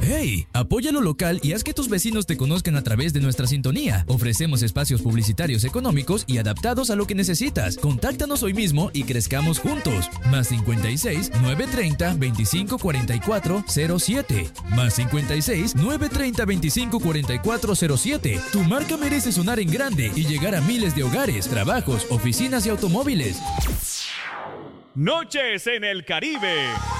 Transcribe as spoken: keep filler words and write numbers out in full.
¡Hey! Apoya lo local y haz que tus vecinos te conozcan a través de nuestra sintonía. Ofrecemos espacios publicitarios económicos y adaptados a lo que necesitas. Contáctanos hoy mismo y crezcamos juntos. Más cincuenta y seis, novecientos treinta, veinticinco cuarenta y cuatro cero siete. Más cincuenta y seis, novecientos treinta, veinticinco cuarenta y cuatro cero siete. Tu marca merece sonar en grande y llegar a miles de hogares, trabajos, oficinas y automóviles. Noches en el Caribe.